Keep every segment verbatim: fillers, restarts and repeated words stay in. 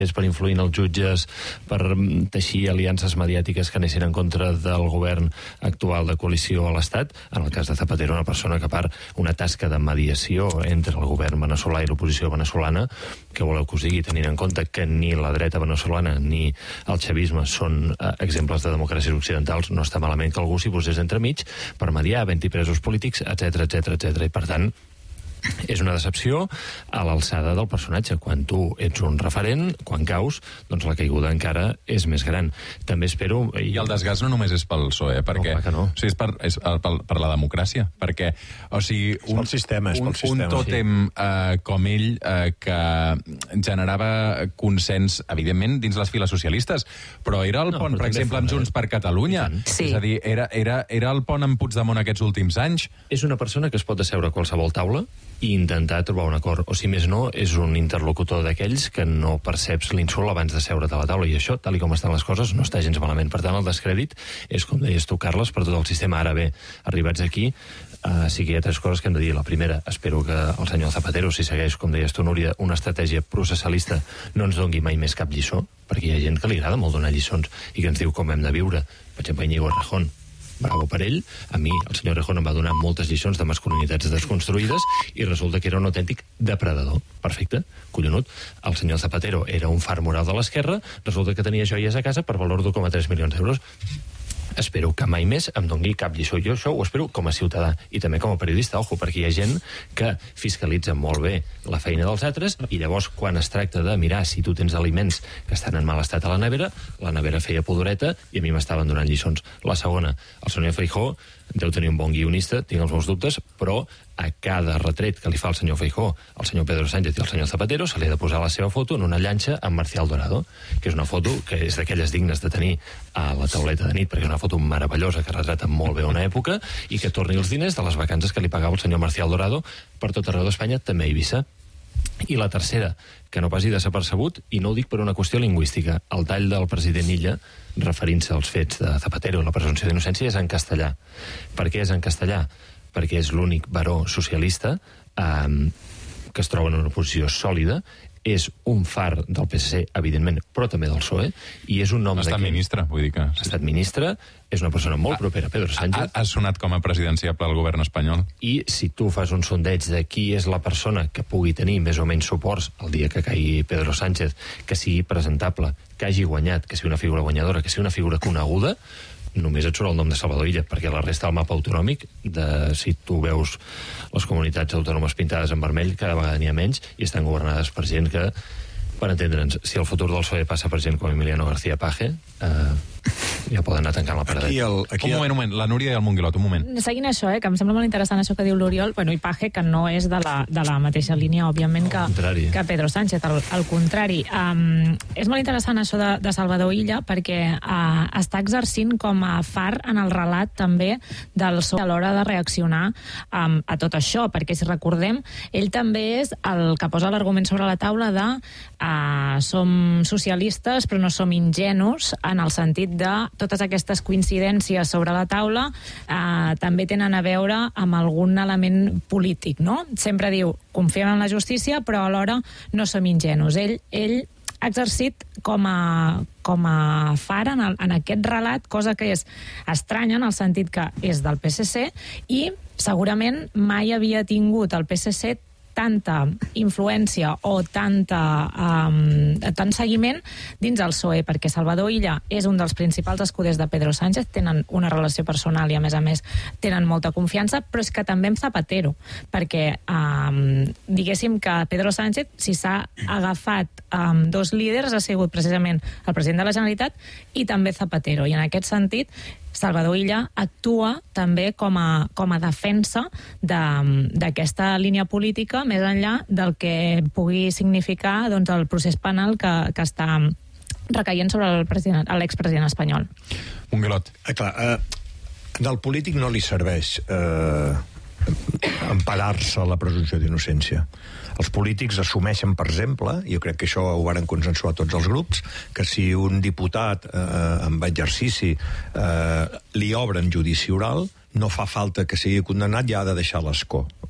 és per influir en els jutges, per teixir aliances mediàtiques que anessin en contra del govern actual de coalició a l'Estat. En el cas de Zapatero, una persona que, a part, una tasca de mediació entre el govern veneçolà i l'oposició veneçolana, que voleu que us digui, tenint en compte que ni la dreta veneçolana ni el xavisme són eh, exemples de democràcies occidentals, no està malament que algú s'hi posés entremig per mediar, havent-hi presos polítics, etcètera, etcètera, etcètera. I, per tant, és una decepció a l'alçada del personatge. Quan tu ets un referent, quan caus, doncs la caiguda encara és més gran. També espero... I el desgast no només és pel P S O E, perquè... No, no. O sigui, és, per, és per, per la democràcia, perquè, o sigui... Un, sistema, un, sistema, un tòtem sí. eh, com ell, eh, que generava consens, evidentment, dins les files socialistes, però era el no, pont, per exemple, amb Junts per Catalunya. Sí. És a dir, era, era, era el pont amb Puigdemont aquests últims anys. És una persona que es pot asseure a qualsevol taula i intentar trobar un acord. O si més no, és un interlocutor d'aquells que no perceps l'insult abans de seure't a la taula. I això, tal i com estan les coses, no està gens malament. Per tant, el descrèdit és, com deies tu, Carles, per tot el sistema. Ara bé, arribats aquí, uh, sí que hi ha tres coses que hem de dir. La primera, espero que el senyor Zapatero, si segueix, com deies tu, Núria, una estratègia processalista, no ens doni mai més cap lliçó, perquè hi ha gent que li agrada molt donar lliçons i que ens diu com hem de viure. Per exemple, Íñigo Errejón. Bravo per ell. A mi, el senyor Errejón em va donar moltes lliçons de masculinitats desconstruïdes i resulta que era un autèntic depredador. Perfecte, collonut. El senyor Zapatero era un far moral de l'esquerra, resulta que tenia joies a casa per valor d'u coma tres milions d'euros. Espero que mai més em doni cap lliçó. Jo això ho espero com a ciutadà i també com a periodista, ojo, perquè hi ha gent que fiscalitza molt bé la feina dels altres i llavors quan es tracta de mirar si tu tens aliments que estan en mal estat a la nevera, la nevera feia pudoreta i a mi m'estaven donant lliçons. La segona, el senyor Feijóo deu tenir un bon guionista, tinc els meus dubtes, però a cada retret que li fa el senyor Feijóo, el senyor Pedro Sánchez i el senyor Zapatero se li ha de posar la seva foto en una llanxa amb Marcial Dorado, que és una foto que és d'aquelles dignes de tenir a la tauleta de nit, perquè és una foto meravellosa que retrata molt bé una època i que torni els diners de les vacances que li pagava el senyor Marcial Dorado per tot arreu d'Espanya, també a Eivissa. I la tercera, que no passi desapercebut, i no ho dic per una qüestió lingüística, el tall del president Illa, referint-se als fets de Zapatero i la presumpció d'innocència, és en castellà. Per què és en castellà? Perquè és l'únic baró socialista eh, que es troba en una posició sòlida, és un far del P S C, evidentment, però també del P S O E, i és un nom ha estat d'aquest... ministre, vull dir que... Ha estat ministre, és una persona molt propera a Pedro Sánchez. Ha, ha sonat com a presidenciable al govern espanyol. I si tu fas un sondeig de qui és la persona que pugui tenir més o menys suports el dia que caigui Pedro Sánchez, que sigui presentable, que hagi guanyat, que sigui una figura guanyadora, que sigui una figura coneguda, només et surt el nom de Salvador Illa, perquè la resta del mapa autonòmic, de, si tu veus les comunitats autònomes pintades en vermell, cada vegada n'hi ha menys i estan governades per gent que, per entendre'ns, si el futur del P S O E passa per gent com Emiliano García Paje, eh, ja poden anar tancant la paradeta. Aquí el, aquí un moment, un moment, la Núria i el Monguilot, un moment. Seguint això, eh, que em sembla molt interessant això que diu l'Oriol, bueno, i Paje, que no és de la, de la mateixa línia, òbviament, que, que Pedro Sánchez, al, al contrari. Um, és molt interessant això de, de Salvador Illa, perquè uh, està exercint com a far en el relat també del P S O E a l'hora de reaccionar um, a tot això, perquè si recordem, ell també és el que posa l'argument sobre la taula de uh, som socialistes però no som ingenus, en el sentit de totes aquestes coincidències sobre la taula eh, també tenen a veure amb algun element polític, no? Sempre diu, confiem en la justícia, però alhora no som ingenus. Ell, ell ha exercit com a, com a far en, el, en aquest relat, cosa que és estranya en el sentit que és del P S C i segurament mai havia tingut el P S C tanta influència o tanta, um, tant seguiment dins el P S O E, perquè Salvador Illa és un dels principals escuders de Pedro Sánchez, tenen una relació personal i a més a més tenen molta confiança, però és que també amb Zapatero, perquè um, diguéssim que Pedro Sánchez, si s'ha agafat um, dos líders, ha sigut precisament el president de la Generalitat i també Zapatero, i en aquest sentit Salvador Illa actua també com a, com a defensa d'aquesta línia política més enllà del que pugui significar doncs, el procés penal que, que està recaient sobre l'expresident espanyol. Monguilot. Eh, clar, eh, del polític no li serveix eh, emparar-se a la presumpció d'innocència. Els polítics assumeixen, per exemple, i jo crec que això ho varen consensuar tots els grups, que si un diputat eh, amb exercici eh, li obren judici oral, no fa falta que sigui condemnat, ja ha de deixar l'escó.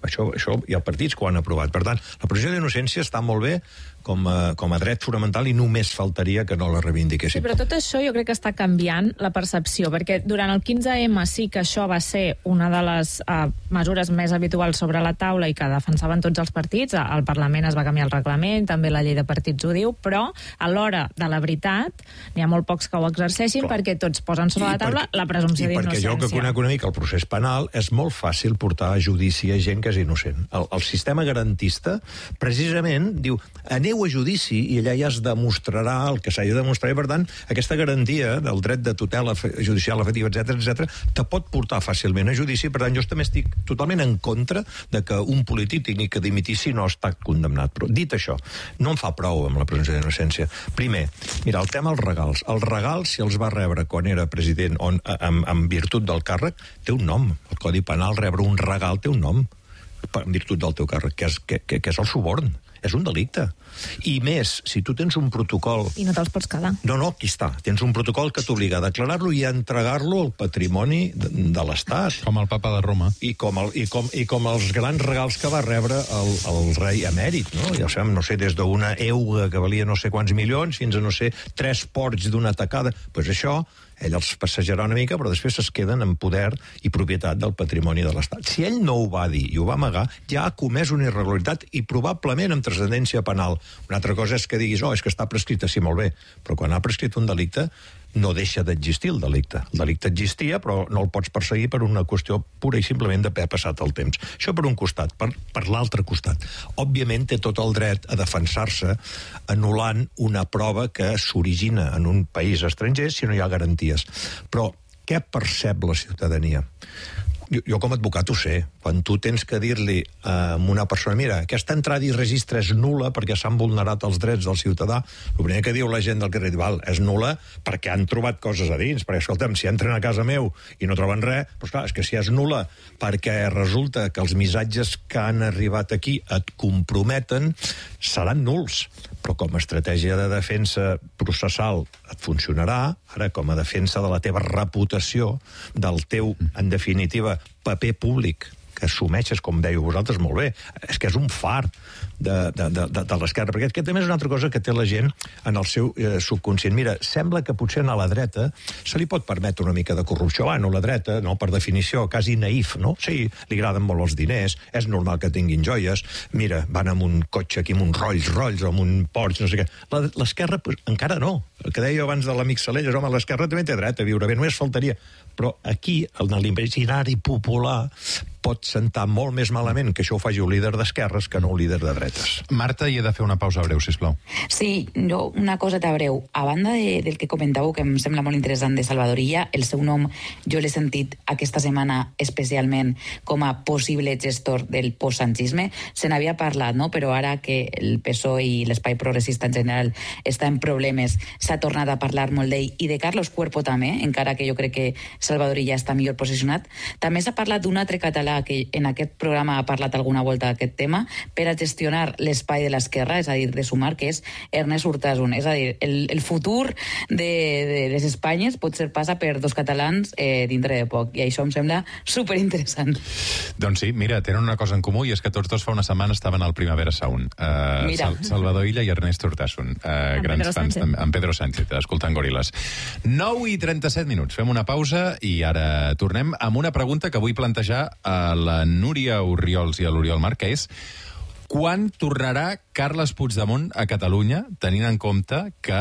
això, això hi ha partits que ho han aprovat. Per tant, la presumpció d'innocència està molt bé com a, com a dret fonamental i només faltaria que no la reivindiquessin. Sí, però tot això jo crec que està canviant la percepció, perquè durant el quinze eme sí que això va ser una de les uh, mesures més habituals sobre la taula i que defensaven tots els partits. Al Parlament es va canviar el reglament, també la llei de partits ho diu, però a l'hora de la veritat n'hi ha molt pocs que ho exerceixin. Clar. Perquè tots posen sobre I la taula perquè, la presumpció d'innocència. I perquè jo que conec una mica el procés penal, és molt fàcil portar a judici a gent que és innocent. El, el sistema garantista precisament diu aneu a judici i allà ja es demostrarà el que s'hagi de demostrar i, per tant, aquesta garantia del dret de tutela judicial efectiva, etcètera, etcètera, te pot portar fàcilment a judici. Per tant, jo també estic totalment en contra de que un polític tingui que dimitir si no ha estat condemnat. Però, dit això, no em fa prou amb la presumpció d'innocència. Primer, mira, el tema dels regals. Els regals, si els va rebre quan era president o en, en, en virtut del càrrec, té un nom. El Codi Penal, rebre un regal té un nom en virtut del teu càrrec, que és, que, que, que és el suborn. És un delicte. I més, si tu tens un protocol... I no te'ls pots quedar. No, no, aquí està. Tens un protocol que t'obliga a declarar-lo i a entregar-lo al patrimoni de, de l'Estat. Com el papa de Roma. I com, el, i, com, I com els grans regals que va rebre el, el rei emèrit, no? Ja sabem, no sé, des d'una euga que valia no sé quants milions fins a, no sé, tres ports d'una tacada. Doncs pues això... ell els passejarà una mica, però després es queden en poder i propietat del patrimoni de l'Estat. Si ell no ho va dir i ho va amagar, ja ha comès una irregularitat i probablement amb transcendència penal. Una altra cosa és que diguis, oh, és que està prescrit, sí, molt bé, però quan ha prescrit un delicte no deixa d'existir el delicte. El delicte existia, però no el pots perseguir per una qüestió pura i simplement d'haver passat el temps. Això per un costat. Per, per l'altre costat, òbviament té tot el dret a defensar-se anul·lant una prova que s'origina en un país estranger si no hi ha garanties. Però què percep la ciutadania? Jo, jo com a advocat ho sé. Quan tu tens que dir-li a una persona, mira, aquesta entrada i registre és nul·la perquè s'han vulnerat els drets del ciutadà, el primer que diu la gent del carrer, val, és nul·la perquè han trobat coses a dins, perquè, escolta'm, si entren a casa meu i no troben res, doncs clar, és que si és nul·la perquè resulta que els missatges que han arribat aquí et comprometen, seran nuls. Però com a estratègia de defensa processal et funcionarà, ara com a defensa de la teva reputació, del teu, en definitiva, paper públic, que assumeixes, com dèieu vosaltres, molt bé. És que és un far de, de, de, de l'esquerra, perquè aquest també és una altra cosa que té la gent en el seu eh, subconscient. Mira, sembla que potser a la dreta se li pot permetre una mica de corrupció. Ah, no, la dreta, no, per definició, quasi naïf, no? Sí, li agraden molt els diners, és normal que tinguin joies, mira, van amb un cotxe aquí, amb un Rolls Royce, amb un Porsche, no sé què. L'esquerra, pues, encara no. El que deia abans de l'amic Salelles, home, l'esquerra també té dret a viure bé, només faltaria. Però aquí, en l'imaginari popular, pot sentar molt més malament que això ho faci un líder d'esquerres que no un líder de dretes. Marta, hi he de fer una pausa breu, sisplau. Sí, no, una coseta breu. A banda de, del que comentàveu, que em sembla molt interessant, de Salvador Illa, el seu nom jo l'he sentit aquesta setmana especialment com a possible gestor del postsanchisme. Se n'havia parlat, no? Però ara que el P S O E i l'espai progressista en general està en problemes, s'ha tornat a parlar molt d'ell, i de Carlos Cuerpo també, encara que jo crec que Salvador Illa està millor posicionat. També s'ha parlat d'un altre català que en aquest programa ha parlat alguna volta d'aquest tema, per a gestionar l'espai de l'esquerra, és a dir, de Sumar, que és Ernest Urtasun. És a dir, el, el futur de, de les Espanyes pot ser passa per dos catalans eh, dintre de poc, i això em sembla superinteressant. Doncs sí, mira, tenen una cosa en comú, i és que tots dos fa una setmana estaven al Primavera Sound. Uh, Sal Salvador Illa i Ernest Urtasun, uh, grans fans, amb Pedro Sánchez, escoltant Gorilas. nou i trenta-set minuts, fem una pausa i ara tornem amb una pregunta que vull plantejar a la Núria Orriols i a l'Oriol Marc, que és: quan tornarà Carles Puigdemont a Catalunya, tenint en compte que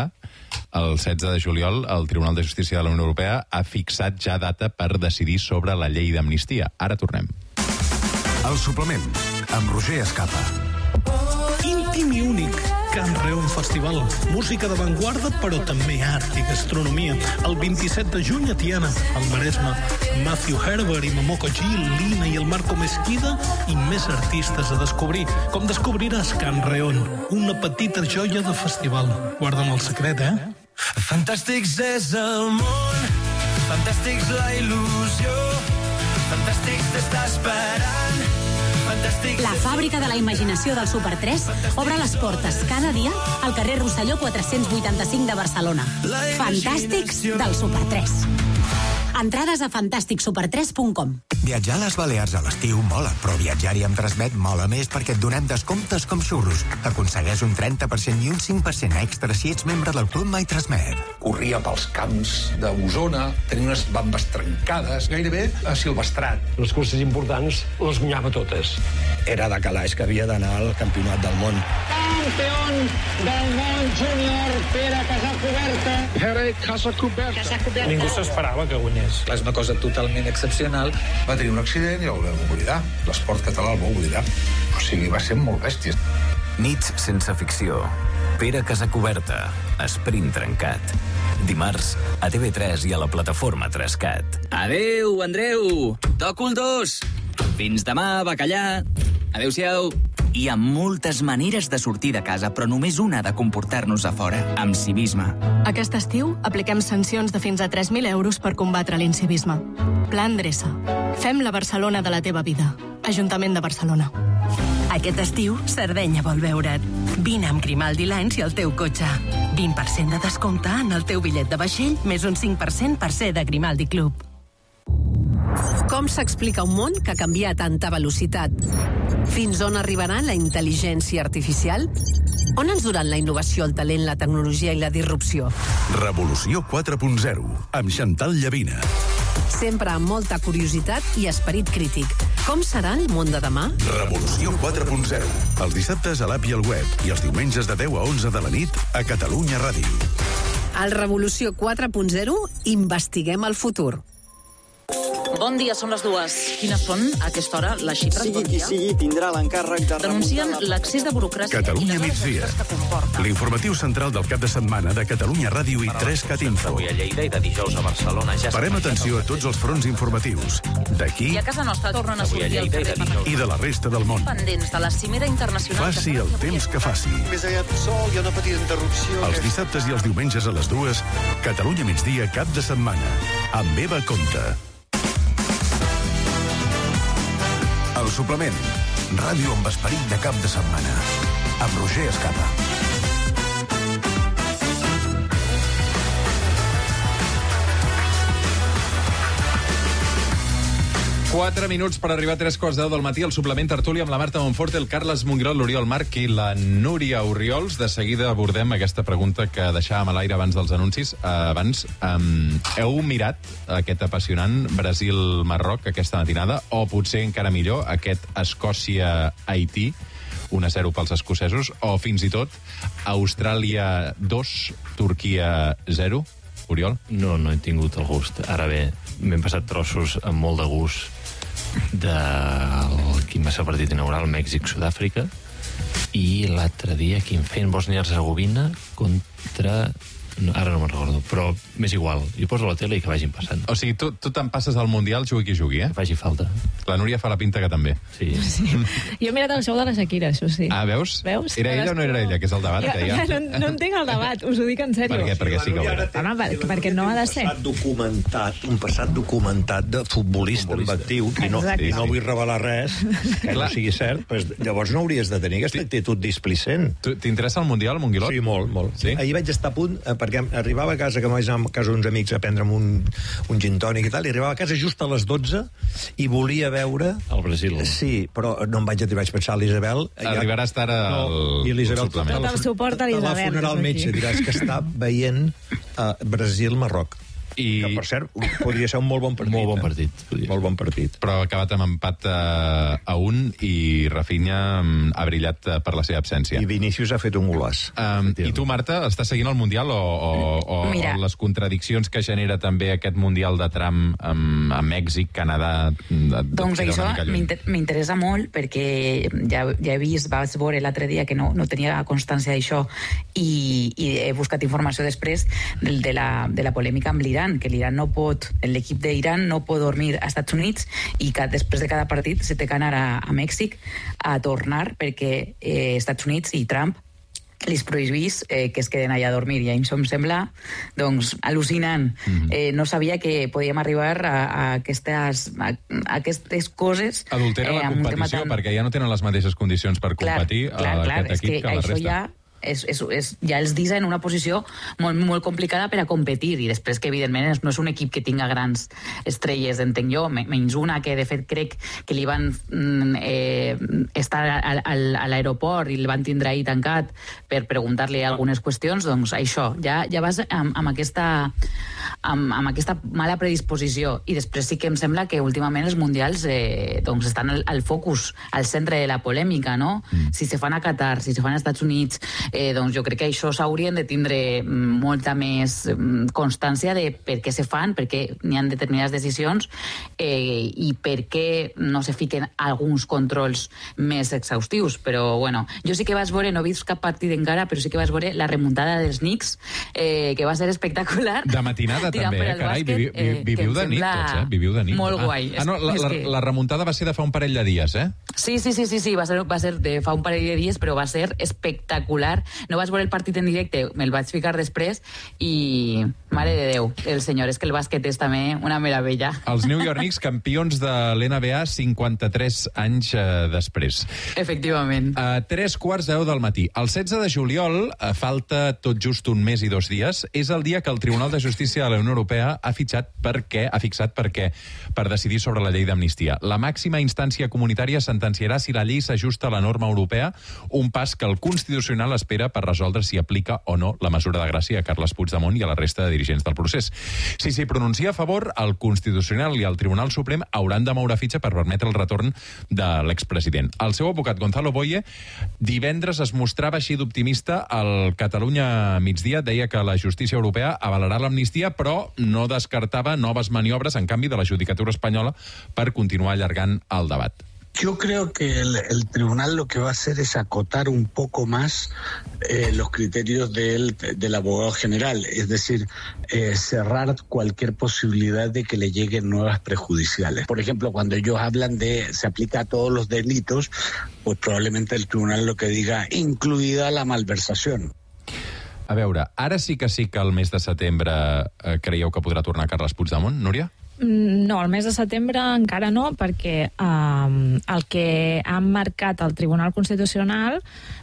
el setze de juliol el Tribunal de Justícia de la Unió Europea ha fixat ja data per decidir sobre la llei d'amnistia? Ara tornem. El suplement, amb Roger Escapa. Íntim i únic, Can Reon Festival. Música d'avantguarda, però també art i gastronomia. El vint-i-set de juny a Tiana, al Maresme. Matthew Herbert i Momoko Gil, Lina i el Marco Mesquida i més artistes a descobrir. Com descobriràs Can Reon, una petita joia de festival. Guarda'm el secret, eh? Fantàstics és el món, fantàstics la il·lusió, fantàstics t'està esperant. La fàbrica de la imaginació del Super tres obre les portes cada dia al carrer Rosselló quatre-cents vuitanta-cinc de Barcelona. Fantàstics del Super tres. Entrades a fantàstic super tres punt com. Viatjar a les Balears a l'estiu mola, però viatjar-hi amb Transmet mola més perquè et donem descomptes com xurros. Aconsegueix un trenta per cent i un cinc per cent extra si ets membre del Club My Transmet. Corria pels camps d'Osona, tenia unes bambes trencades, gairebé a silvestrat. Les curses importants les guanyava totes. Era de calaix que havia d'anar al campionat del món. Campeón del món júnior, Pere Casacuberta. Pere Casacuberta. Casacuberta. Ningú s'esperava que guanyés. És una cosa totalment excepcional. Va tenir un accident i el vam oblidar. L'esport català el va oblidar. O sigui, va ser molt bèstia. Nits sense ficció. Pere Casacuberta. Sprint trencat. Dimarts a T V tres i a la plataforma Trescat. Adeu, Andreu. Toco el dos. Fins demà, bacallà. Adéu-siau. Hi ha moltes maneres de sortir de casa, però només una de comportar-nos a fora, amb civisme. Aquest estiu apliquem sancions de fins a tres mil euros per combatre l'incivisme. Pla Endreça. Fem la Barcelona de la teva vida. Ajuntament de Barcelona. Aquest estiu, Sardenya vol veure't. Vine amb Grimaldi Lines i el teu cotxe. vint per cent de descompte en el teu bitllet de vaixell, més un cinc per cent per ser de Grimaldi Club. Com s'explica un món que canvia a tanta velocitat? Fins on arribarà la intel·ligència artificial? On ens duran la innovació, el talent, la tecnologia i la disrupció? Revolució quatre punt zero, amb Chantal Llavina. Sempre amb molta curiositat i esperit crític. Com serà el món de demà? Revolució quatre punt zero. Els dissabtes a l'app i al web i els diumenges de deu a onze de la nit a Catalunya Ràdio. Al Revolució quatre punt zero investiguem el futur. Bon dia, són les dues. Quines són, a aquesta hora, les xifres? Sigui qui sigui, tindrà l'encàrrec de... Denuncien l'accés de burocràcia... Catalunya migdia. L'informatiu central del cap de setmana de Catalunya Ràdio i tres cat Info. Avui a Lleida i de dijous a Barcelona ja... Parem atenció a tots els fronts informatius. D'aquí... I a casa nostra tornen a sortir al carrer. I de la resta del món. Pendents de la cimera internacional... Faci el temps que faci. Més allà del sol, hi ha una petita interrupció... Els dissabtes i els diumenges a les dues, Catalunya migdia cap de setmana. Amb Eva Comte. El suplement. Ràdio amb esperit de cap de setmana. Amb Roger Escapa. Quatre minuts per arribar a tres quarts de deu del matí, el suplement tertúlia amb la Marta Monforte, el Carles Mongrol, l'Oriol Marc i la Núria Oriols. De seguida abordem aquesta pregunta que deixàvem a l'aire abans dels anuncis. Uh, abans, um, heu mirat aquest apassionant Brasil-Marroc aquesta matinada, o potser encara millor, aquest Escòcia-Haití, un a zero pels escocesos, o fins i tot Austràlia dos, Turquia zero? Oriol? No, no he tingut el gust. Ara bé, m'hem passat trossos amb molt de gust del quin va ser el partit inaugural, Mèxic-Sud-àfrica, i l'altre dia quin feien Bòsnia-Herzegovina contra... No, ara no me'n recordo, però m'és igual. Jo poso la tele i que vagin passant. O sigui, tu, tu te'n passes al Mundial, jugui qui jugui, eh? Que faci falta. La Núria fa la pinta que també. Sí. sí. Jo he mirat el show de la Shakira, això sí. Ah, veus? Veus? Era ella o no era ella, que és el debat? Jo, que ja... no, no entenc el debat, us ho dic en sèrio. Per què? Perquè sí que ho era. Home, per, perquè no ha de ser. Un passat documentat, un passat documentat de futbolista, futbolista. amb actiu, i no, i no vull revelar res que no sigui cert, pues, llavors no hauries de tenir aquesta actitud displicent. T'interessa el Mundial, Monguilot? Sí, molt, molt. Sí? Ahir vaig estar a punt, perquè arribava a casa, que vaig anar a casa d'uns amics a prendre'm un, un gin tònic i tal, i arribava a casa just a les dotze i volia veure... El Brasil. Sí, però no em vaig dir, vaig pensar a l'Isabel... Arribaràs tard al no, i l'Isabel, suplement. Tot el suport a l'Isabel. Va funeral al metge, diràs que està veient uh, Brasil-Marroc. I... Que, per cert, podria ser un molt bon partit. Molt bon partit. Eh? Molt bon partit. Però ha acabat amb empat uh, a un i Rafinha um, ha brillat uh, per la seva absència. I Vinícius ha fet un golàs. Um, I tu, Marta, estàs seguint el Mundial o, o, o, o les contradiccions que genera també aquest Mundial de tram um, a Mèxic, Canadà... De, doncs això m'interessa molt perquè ja, ja he vist, vaig veure l'altre dia que no, no tenia constància d'això i, i he buscat informació després de, de, la, de la polèmica amb l'Iran, que l'Iran no pot, l'equip d'Iran no pot dormir als Estats Units i que després de cada partit se té que anar a, a Mèxic a tornar perquè eh, Estats Units i Trump li prohibís eh, que es queden allà a dormir, i això em sembla doncs, al·lucinant. Mm-hmm. eh, no sabia que podíem arribar a, a, aquestes, a, a aquestes coses. Adultera eh, la competició, tan... perquè ja no tenen les mateixes condicions per competir clar, clar, a clar, aquest equip que, que la resta. Ja és, és, és, ja els deixa en una posició molt, molt complicada per a competir, i després que evidentment no és un equip que tinga grans estrelles, entenc jo, menys una que de fet crec que li van eh, estar a, a, a l'aeroport i el van tindre ahir tancat per preguntar-li algunes qüestions, doncs això, ja, ja vas amb, amb, aquesta, amb, amb aquesta mala predisposició, i després sí que em sembla que últimament els mundials eh, doncs estan al, al focus, al centre de la polèmica, no? Mm. Si se fan a Qatar, si se fan als Estats Units, eh, doncs jo crec que això s'haurien de tindre molta més constància de per què se fan, per què n'hi ha determinades decisions eh, i per què no se fiquen alguns controls més exhaustius. Però, bueno, jo sí que vaig veure, no he vist cap partit encara, però sí que vaig veure la remuntada dels Knicks, eh, que va ser espectacular. De matinada també, eh, carai, vivi, vi, viviu de nit tots, eh? Viviu de nit. Molt ah. guai. Ah, no, la, la, la remuntada va ser de fa un parell de dies, eh? Sí, sí, sí, sí, sí, va ser, va ser de fa un parell de dies, però va ser espectacular. No vaig veure el partit en directe, me'l vaig ficar després i, mare de Déu, el senyor, és que el bàsquet és també una meravella. Els New York Knicks, campions de l'N B A cinquanta-tres anys eh, després. Efectivament. A tres quarts de deu del matí. El setze de juliol, a falta tot just un mes i dos dies, és el dia que el Tribunal de Justícia de la Unió Europea ha fixat perquè ha fixat perquè per decidir sobre la llei d'amnistia. La màxima instància comunitària sentenciarà si la llei s'ajusta a la norma europea, un pas que el Constitucional espera per resoldre si aplica o no la mesura de gràcia a Carles Puigdemont i a la resta de dirigents del procés. Si s'hi pronuncia a favor, el Constitucional i el Tribunal Suprem hauran de moure fitxa per permetre el retorn de l'expresident. El seu advocat, Gonzalo Boye, divendres es mostrava així d'optimista al Catalunya migdia, deia que la justícia europea avalarà l'amnistia, però no descartava noves maniobres, en canvi, de la judicatura espanyola per continuar allargant el debat. Yo creo que el, el tribunal lo que va a hacer es acotar un poco más eh, los criterios del, del abogado general, es decir, eh, cerrar cualquier posibilidad de que le lleguen nuevas prejudiciales. Por ejemplo, cuando ellos hablan de se aplica a todos los delitos, pues probablemente el tribunal lo que diga, incluida la malversación. A veure, ara sí que sí que el mes de setembre eh, creieu que podrà tornar Carles Puigdemont, Núria? No, el mes de setembre encara no, perquè eh, el que ha marcat el Tribunal Constitucional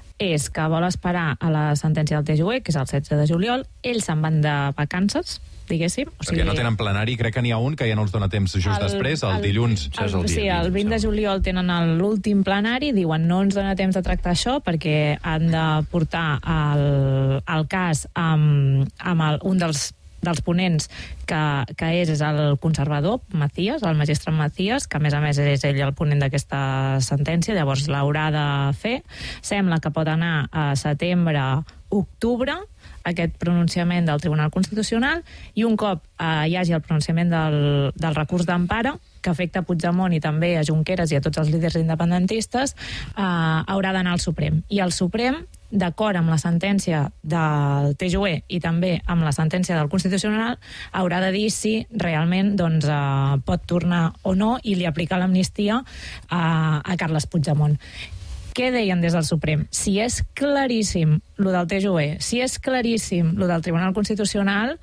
és que vol esperar a la sentència del T J U E, que és el setze de juliol. Ells se'n van de vacances, diguéssim. O sigui, perquè no tenen plenari, crec que n'hi ha un que ja no els dona temps just el, després, el, el dilluns. El, el, sí, el vint de juliol tenen l'últim plenari, diuen no ens dona temps de tractar això perquè han de portar el, el cas amb, amb el, un dels dels ponents que, que és, és el conservador Macías, el magistrat Macías, que a més a més és ell el ponent d'aquesta sentència, llavors l'haurà de fer. Sembla que pot anar a setembre, octubre, aquest pronunciament del Tribunal Constitucional, i un cop eh, hi hagi el pronunciament del, del recurs d'empara, que afecta a Puigdemont i també a Junqueras i a tots els líders independentistes, eh, haurà d'anar al Suprem. I el Suprem, d'acord amb la sentència del T J U E i també amb la sentència del Constitucional, haurà de dir si realment doncs, eh, pot tornar o no i li aplicar l'amnistia a, a Carles Puigdemont. Què deien des del Suprem? Si és claríssim lo del T J U E, si és claríssim lo del Tribunal Constitucional,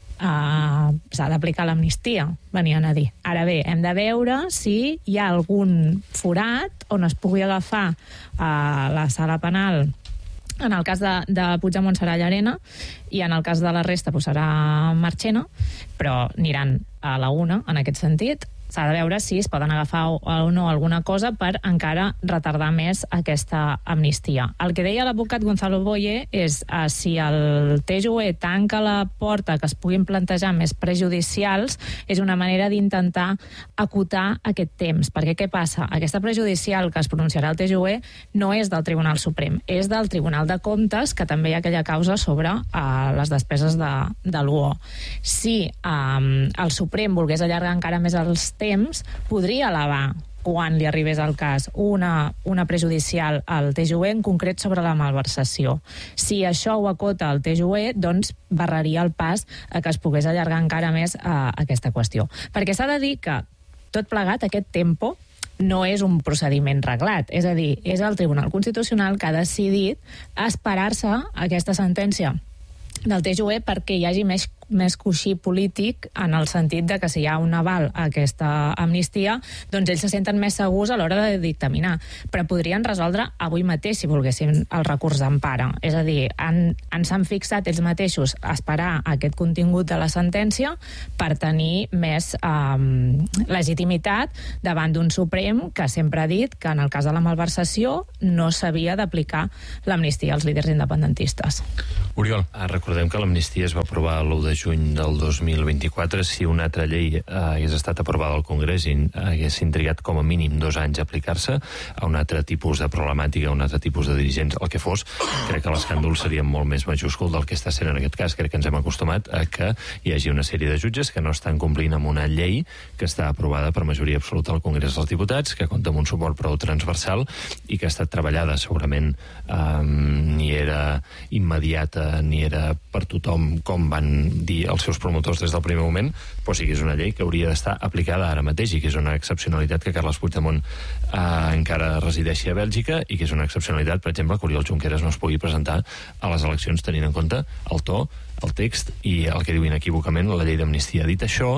uh, s'ha d'aplicar l'amnistia, venien a dir. Ara bé, hem de veure si hi ha algun forat on es pugui agafar a uh, la sala penal. En el cas de, de Puigdemont serà Llarena i en el cas de la resta pues, serà Marchena, però aniran a la una en aquest sentit. S'ha de veure si es poden agafar o, o no alguna cosa per encara retardar més aquesta amnistia. El que deia l'advocat Gonzalo Boye és eh, si el T J U E tanca la porta que es puguin plantejar més prejudicials, és una manera d'intentar acotar aquest temps. Perquè què passa? Aquesta prejudicial que es pronunciarà el T J U E no és del Tribunal Suprem, és del Tribunal de Comptes, que també hi ha aquella causa sobre eh, les despeses de, de l'U O. Si eh, el Suprem volgués allargar encara més els temps, podria elevar, quan li arribés al cas, una, una prejudicial al T J U E, en concret sobre la malversació. Si això ho acota el T J U E, doncs barraria el pas a que es pogués allargar encara més a aquesta qüestió. Perquè s'ha de dir que, tot plegat, aquest tempo no és un procediment reglat. És a dir, és el Tribunal Constitucional que ha decidit esperar-se aquesta sentència del T J U E perquè hi hagi més més coixí polític en el sentit de que si hi ha un aval a aquesta amnistia, doncs ells se senten més segurs a l'hora de dictaminar. Però podrien resoldre avui mateix, si volguessin, el recurs d'empara. És a dir, han, ens han fixat ells mateixos a esperar aquest contingut de la sentència per tenir més eh, legitimitat davant d'un Suprem que sempre ha dit que en el cas de la malversació no s'havia d'aplicar l'amnistia als líders independentistes. Oriol. Ah, recordem que l'amnistia es va aprovar l'u de juny del dos mil vint-i-quatre. Si una altra llei eh, hagués estat aprovada al Congrés i haguessin trigat com a mínim dos anys a aplicar-se a un altre tipus de problemàtica, a un altre tipus de dirigents, el que fos, crec que l'escàndol seria molt més majúscul del que està sent en aquest cas. Crec que ens hem acostumat a que hi hagi una sèrie de jutges que no estan complint amb una llei que està aprovada per majoria absoluta al Congrés dels Diputats, que compta amb un suport prou transversal i que ha estat treballada segurament eh, ni era immediata ni era per tothom com van dir els seus promotors des del primer moment, però sí que és una llei que hauria d'estar aplicada ara mateix i que és una excepcionalitat que Carles Puigdemont eh, encara resideixi a Bèlgica i que és una excepcionalitat, per exemple, que Oriol Junqueras no es pugui presentar a les eleccions tenint en compte el to, el text i el que diu inequívocament la llei d'amnistia. Dit això,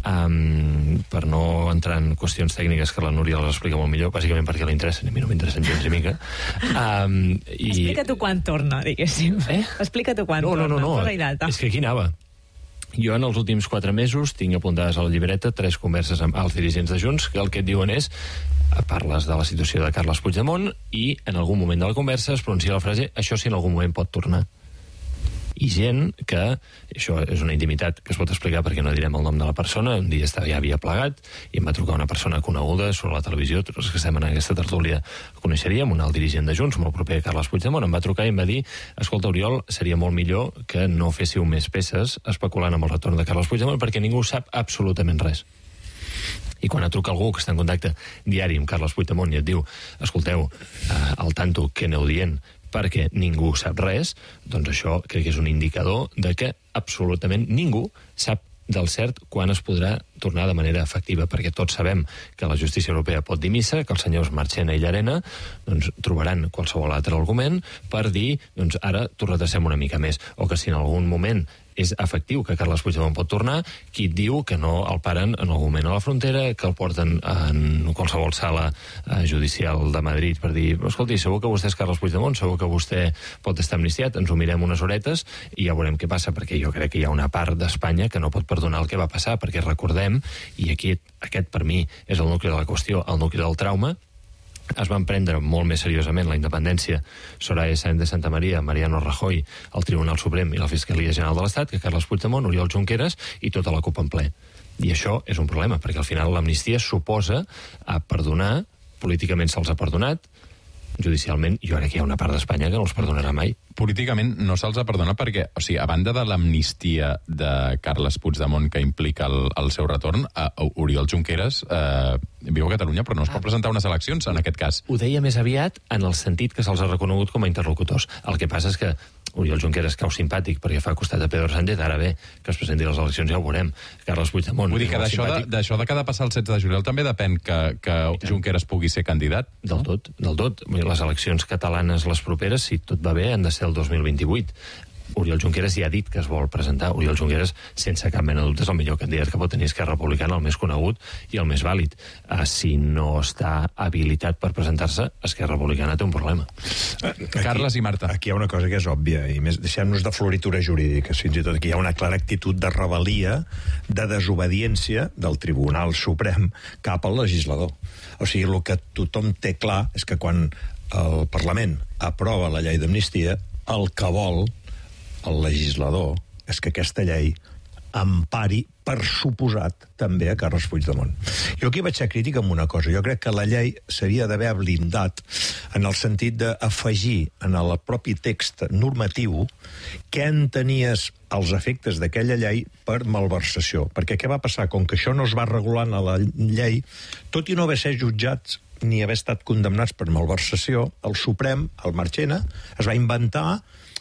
um, per no entrar en qüestions tècniques que la Núria les explica molt millor, bàsicament perquè l'interessen, a mi no m'interessen gens ni mica. Um, i... Explica tu quan torna, diguéssim. Eh? Explica tu quan no, torna. No, no, no, és que aquí anava. Jo en els últims quatre mesos tinc apuntades a la llibreta tres converses amb alts dirigents de Junts que el que et diuen és parles de la situació de Carles Puigdemont i en algun moment de la conversa es pronuncia la frase això si en algun moment pot tornar. I gent que, això és una intimitat que es pot explicar perquè no direm el nom de la persona, un dia estava, ja havia plegat i em va trucar una persona coneguda sobre la televisió, tots els que estem en aquesta tertúlia el coneixeríem, un alt dirigent de Junts, molt proper a Carles Puigdemont, em va trucar i em va dir escolta, Oriol, seria molt millor que no féssiu més peces especulant amb el retorn de Carles Puigdemont perquè ningú sap absolutament res. I quan et truca algú que està en contacte diari amb Carles Puigdemont i et diu escolteu, eh, al tanto, què aneu dient? Perquè ningú sap res, doncs això crec que és un indicador de que absolutament ningú sap del cert quan es podrà tornar de manera efectiva, perquè tots sabem que la justícia europea pot dir missa, que els senyors Marchena i Llarena doncs, trobaran qualsevol altre argument per dir, doncs ara t'ho retardem una mica més, o que si en algun moment és efectiu que Carles Puigdemont pot tornar, qui et diu que no el paren en algun moment a la frontera, que el porten en qualsevol sala eh, judicial de Madrid per dir, escolti, segur que vostè és Carles Puigdemont, segur que vostè pot estar amnistiat, ens ho mirem unes horetes i ja veurem què passa, perquè jo crec que hi ha una part d'Espanya que no pot perdonar el que va passar, perquè recordem, i aquí aquest per mi és el nucli de la qüestió, el nucli del trauma, es van prendre molt més seriosament la independència Soraya Sáenz de Santamaría, Mariano Rajoy, el Tribunal Suprem i la Fiscalia General de l'Estat que Carles Puigdemont, Oriol Junqueras i tota la CUP en ple. I això és un problema, perquè al final l'amnistia suposa a perdonar, políticament se'ls ha perdonat, judicialment, jo crec que hi ha una part d'Espanya que no els perdonarà mai. Políticament no se'ls ha perdonat perquè, o sigui, a banda de l'amnistia de Carles Puigdemont que implica el, el seu retorn, a Oriol Junqueras eh, viu a Catalunya però no es pot presentar unes eleccions en aquest cas. Ho deia més aviat en el sentit que se'ls ha reconegut com a interlocutors. El que passa és que Oriol Junqueras cau simpàtic perquè fa costat a Pedro Sánchez, ara bé, que es presenti a les eleccions ja ho veurem. Carles Puigdemont... Vull dir que d'això de, d'això de que ha de passar el setze de juliol també depèn que, que Junqueras pugui ser candidat? Del tot, del tot. Les eleccions catalanes, les properes, si tot va bé, han de ser el dos mil vint-i-vuit. Oriol Junqueras ja ha dit que es vol presentar. Oriol Junqueras, sense cap mena de dubte, és el millor candidat que pot tenir Esquerra Republicana, el més conegut i el més vàlid. Uh, si no està habilitat per presentar-se, Esquerra Republicana té un problema. Aquí, Carles i Marta. Aquí hi ha una cosa que és òbvia, i més deixem-nos de floritura jurídica, fins i tot aquí hi ha una clara actitud de rebel·lia, de desobediència del Tribunal Suprem cap al legislador. O sigui, el que tothom té clar és que quan el Parlament aprova la llei d'amnistia, el que vol el legislador és que aquesta llei empari, per suposat, també a Carles Puigdemont. Jo aquí vaig ser crític amb una cosa. Jo crec que la llei s'havia d'haver blindat en el sentit d'afegir en el propi text normatiu què entenies els efectes d'aquella llei per malversació. Perquè què va passar? Com que això no es va regular en la llei, tot i no haver ser jutjats ni haver estat condemnats per malversació, el Suprem, el Marchena, es va inventar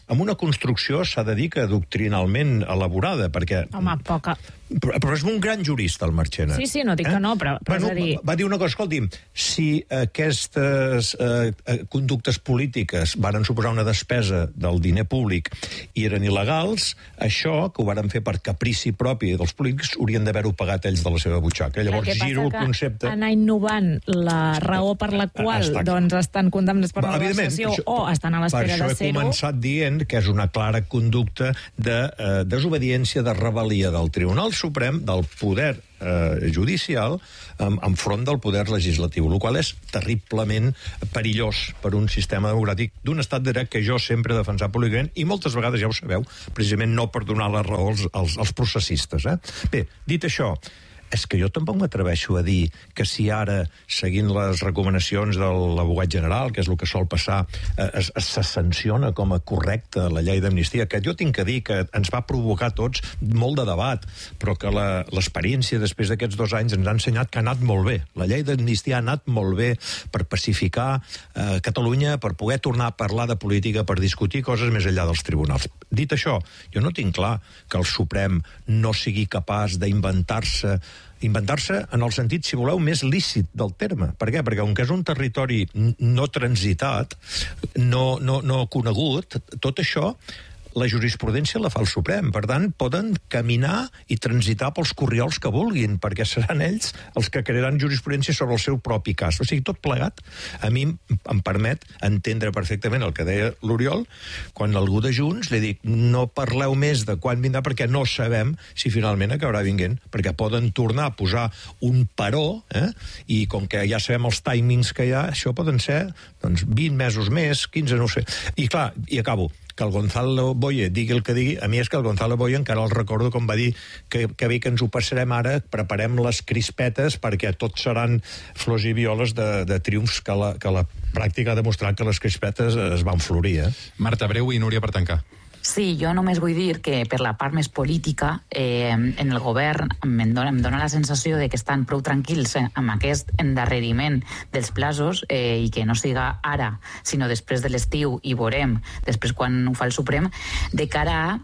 amb una construcció, s'ha de dir que doctrinalment elaborada, perquè... Home, poca... Però, però és un gran jurista, el Marchena. Sí, sí, no dic eh? que no, però, però bueno, és a dir... Va dir una cosa, escolti'm, si aquestes eh, conductes polítiques varen suposar una despesa del diner públic i eren il·legals, això, que ho varen fer per caprici propi dels polítics, haurien d'haver-ho pagat ells de la seva butxaca. Llavors giro el concepte... Anar innovant la raó per la qual Està... doncs, estan condemnats per una legislació o estan a l'espera de ser-ho... Per això he començat dient que és una clara conducta de eh, desobediència, de rebel·lia del Tribunal Suprem, del poder eh, judicial, en, enfront del poder legislatiu, el qual és terriblement perillós per un sistema democràtic d'un estat de dret que jo sempre he defensat públicament, i moltes vegades, ja ho sabeu, precisament no per donar la raó als, als, als processistes. Eh? Bé, dit això, és que jo tampoc m'atreveixo a dir que si ara, seguint les recomanacions de l'abogat general, que és el que sol passar, eh, es, es se sanciona com a correcta la llei d'amnistia, que jo tinc que dir que ens va provocar tots molt de debat, però que l'experiència després d'aquests dos anys ens ha ensenyat que ha anat molt bé. La llei d'amnistia ha anat molt bé per pacificar eh, Catalunya, per poder tornar a parlar de política, per discutir coses més enllà dels tribunals. Dit això, jo no tinc clar que el Suprem no sigui capaç d'inventar-se inventar-se en el sentit, si voleu, més lícit del terme. Per què? Perquè, com que és un territori no transitat, no, no, no conegut, tot això, la jurisprudència la fa el Suprem. Per tant, poden caminar i transitar pels corriols que vulguin, perquè seran ells els que crearan jurisprudència sobre el seu propi cas. O sigui, tot plegat, a mi em permet entendre perfectament el que deia l'Oriol, quan algú de Junts li dic, no parleu més de quan vindrà, perquè no sabem si finalment acabarà vinguent, perquè poden tornar a posar un paró, eh? I com que ja sabem els timings que hi ha, això poden ser doncs, vint mesos més, quinze, no ho sé. I clar, i acabo, que el Gonzalo Boye digui el que digui, a mi és que el Gonzalo Boye encara el recordo com va dir que, que bé que ens ho passarem ara, preparem les crispetes perquè tot seran flors i violes de, de triomfs que la, que la pràctica ha demostrat que les crispetes es van florir. Eh? Marta, breu i Núria per tancar. Sí, jo només vull dir que per la part més política, eh, en el govern em dona, em dona la sensació de que estan prou tranquils amb aquest endarreriment dels plazos eh, i que no siga ara, sinó després de l'estiu i veurem, després quan ho fa el Suprem, de cara a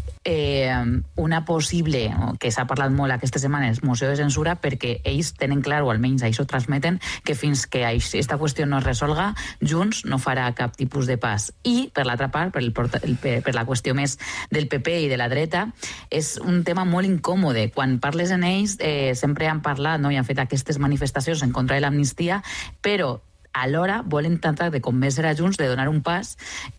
Eh, una possible, que s'ha parlat molt aquestes setmanes, moció de censura, perquè ells tenen clar, o almenys això transmeten, que fins que aquesta qüestió no es resolga, Junts no farà cap tipus de pas. I, per l'altra part, per, el, per, per la qüestió més del P P i de la dreta, és un tema molt incòmode. Quan parles en ells, eh, sempre han parlat, no? I han fet aquestes manifestacions en contra de l'amnistia, però alhora volen intentar de convèncer a Junts de donar un pas,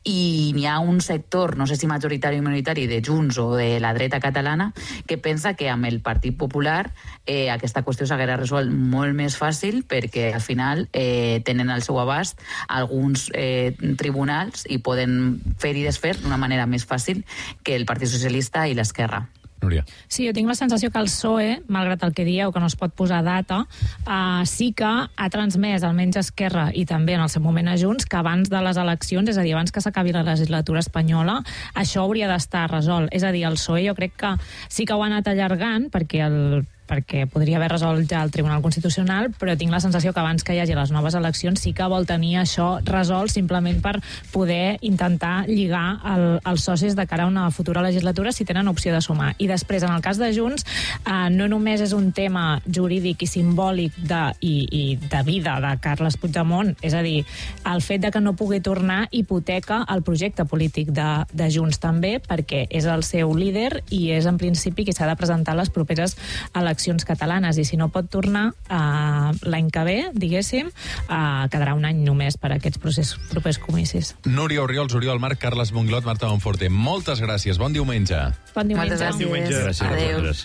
i n'hi ha un sector, no sé si majoritari o minoritari, de Junts o de la dreta catalana, que pensa que amb el Partit Popular eh, aquesta qüestió s'haguera resolt molt més fàcil, perquè al final eh, tenen al seu abast alguns eh, tribunals i poden fer i desfer d'una manera més fàcil que el Partit Socialista i l'Esquerra. Núria. Sí, jo tinc la sensació que el P S O E, malgrat el que dieu, que no es pot posar data, eh, sí que ha transmès, almenys a Esquerra i també en el seu moment a Junts, que abans de les eleccions, és a dir, abans que s'acabi la legislatura espanyola, això hauria d'estar resolt. És a dir, el P S O E jo crec que sí que ho ha anat allargant, perquè el perquè podria haver resolt ja el Tribunal Constitucional, però tinc la sensació que abans que hi hagi les noves eleccions sí que vol tenir això resolt, simplement per poder intentar lligar el, els socis de cara a una futura legislatura si tenen opció de sumar. I després, en el cas de Junts, eh, no només és un tema jurídic i simbòlic de, i, i de vida de Carles Puigdemont, és a dir, el fet de que no pugui tornar hipoteca el projecte polític de, de Junts també, perquè és el seu líder i és en principi qui s'ha de presentar a les properes eleccions catalanes, i si no pot tornar eh, l'any que ve, diguéssim, eh, quedarà un any només per a aquests procés, propers comicis. Núria Oriols, Oriol Marc, Carles Monglot, Marta Monforte, moltes gràcies. Bon diumenge. Bon diumenge. Moltes gràcies. Gràcies.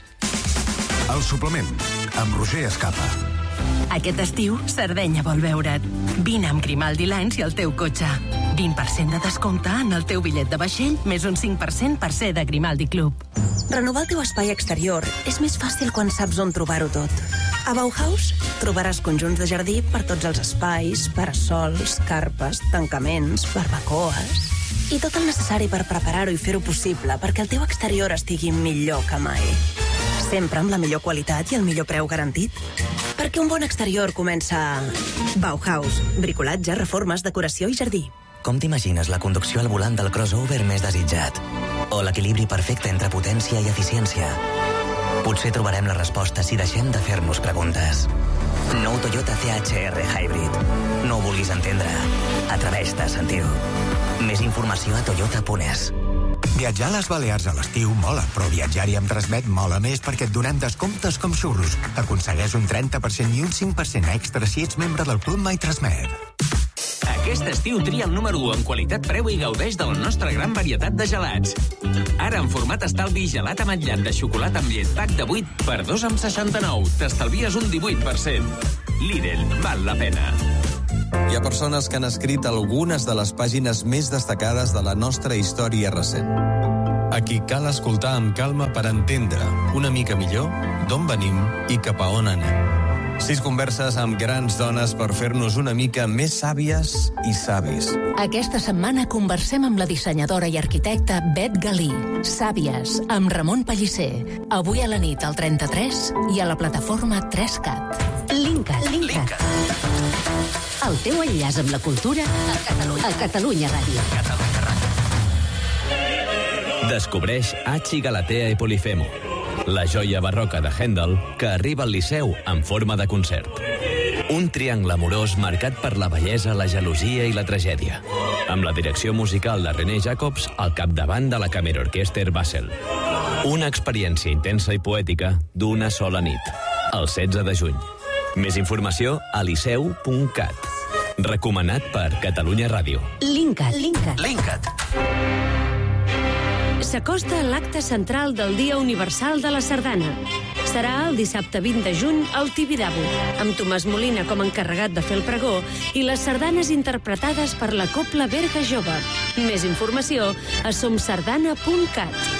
Adéu. El suplement, amb Roger Escapa. Aquest estiu, Sardenya vol veure't. Vine amb Grimaldi Lines i el teu cotxe. vint per cent de descompte en el teu bitllet de vaixell, més un cinc per cent per ser de Grimaldi Club. Renovar el teu espai exterior és més fàcil quan saps on trobar-ho tot. A Bauhaus trobaràs conjunts de jardí per tots els espais, parasols, carpes, tancaments, barbacoes i tot el necessari per preparar-ho i fer-ho possible perquè el teu exterior estigui millor que mai. Sempre amb la millor qualitat i el millor preu garantit. Perquè un bon exterior comença a Bauhaus. Bricolatge, reformes, decoració i jardí. com t'imagines la conducció al volant del crossover més desitjat? O l'equilibri perfecte entre potència i eficiència? Potser trobarem la resposta si deixem de fer-nos preguntes. Nou Toyota C H R Hybrid. No ho vulguis entendre. Atreveix-te a sentir-ho. Més informació a toyota punt es. Viatjar a les Balears a l'estiu mola, però viatjar-hi amb Transmet mola més perquè et donem descomptes com xurros. Aconsegueix un trenta per cent i un cinc per cent extra si ets membre del Club My Transmet. Aquest estiu tria el número u en qualitat-preu i gaudeix de la nostra gran varietat de gelats. Ara en format estalvi gelat ametllat de xocolata amb llet pack de vuit per dos coma seixanta-nou. T'estalvies un divuit per cent. Lidl, val la pena. Hi ha persones que han escrit algunes de les pàgines més destacades de la nostra història recent. A qui cal escoltar amb calma per entendre una mica millor d'on venim i cap a on anem. Sis converses amb grans dones per fer-nos una mica més sàvies i savis. Aquesta setmana conversem amb la dissenyadora i arquitecta Bet Galí. Sàvies, amb Ramon Pellicer. Avui a la nit al trenta-tres i a la plataforma tres cat. Linkat. Linkat. El teu enllaç amb la cultura a Catalunya, a Catalunya Ràdio. Catalunya Ràdio. Descobreix Hachi Galatea i Polifemo, la joia barroca de Händel que arriba al Liceu en forma de concert. Un triangle amorós marcat per la bellesa, la gelosia i la tragèdia. Amb la direcció musical de René Jacobs al capdavant de la Kammerorchester Basel. Una experiència intensa i poètica d'una sola nit, el setze de juny. Més informació a liceu punt cat. Recomanat per Catalunya Ràdio. Linkat. Linkat. Linkat. S'acosta l'acte central del Dia Universal de la Sardana. Serà el dissabte vint de juny al Tibidabo, amb Tomàs Molina com a encarregat de fer el pregó i les sardanes interpretades per la Cobla Berga Jove. Més informació a somsardana punt cat.